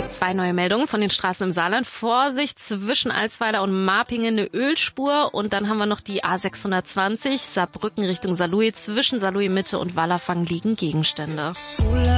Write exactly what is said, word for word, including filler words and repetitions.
Zwei neue Meldungen von den Straßen im Saarland. Vorsicht, zwischen Alsweiler und Marpingen eine Ölspur. Und dann haben wir noch die A sechshundertzwanzig, Saarbrücken Richtung Saarlouis. Zwischen Saarlouis Mitte und Wallerfang liegen Gegenstände.